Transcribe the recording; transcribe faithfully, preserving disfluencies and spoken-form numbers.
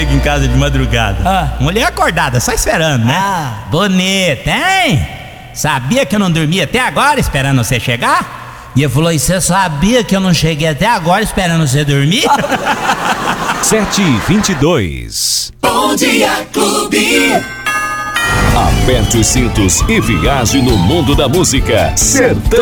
chego em casa de madrugada. Ah. Mulher acordada, só esperando, né? Ah. Bonita, hein? Sabia que eu não dormia até agora esperando você chegar? E ele falou, e você sabia que eu não cheguei até agora esperando você dormir? sete e vinte e dois. Bom Dia Clube. Aperte os cintos e viaje no mundo da música. Sertão